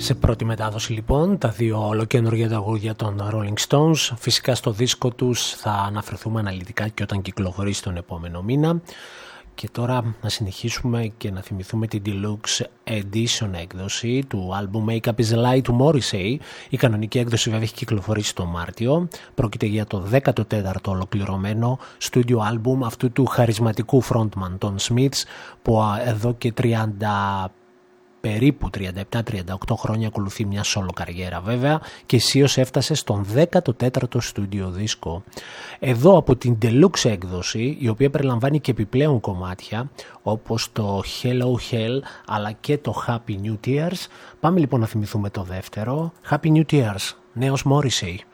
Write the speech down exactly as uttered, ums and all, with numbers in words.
Σε πρώτη μετάδοση λοιπόν τα δύο ολοκαινούργια τραγούδια των Rolling Stones. Φυσικά στο δίσκο τους θα αναφερθούμε αναλυτικά και όταν κυκλοφορήσει τον επόμενο μήνα. Και τώρα να συνεχίσουμε και να θυμηθούμε την Deluxe Edition έκδοση του album Make Up Is A Lie του Morrissey. Η κανονική έκδοση βέβαια έχει κυκλοφορήσει το Μάρτιο. Πρόκειται για το δέκατο τέταρτο ολοκληρωμένο studio album αυτού του χαρισματικού frontman των Smiths, που εδώ και τριάντα περίπου τριάντα επτά τριάντα οκτώ χρόνια ακολουθεί μια solo καριέρα βέβαια, και αισίως έφτασε στον δέκατο τέταρτο στούντιο δίσκο. Εδώ από την Deluxe έκδοση, η οποία περιλαμβάνει και επιπλέον κομμάτια όπως το Hello Hell αλλά και το Happy New Tears, πάμε λοιπόν να θυμηθούμε το δεύτερο, Happy New Tears, νέος Morrissey.